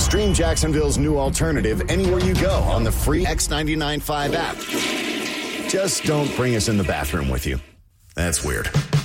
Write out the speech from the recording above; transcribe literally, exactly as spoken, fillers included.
Stream Jacksonville's new alternative anywhere you go on the free X ninety-nine point five app. Just don't bring us in the bathroom with you. That's weird.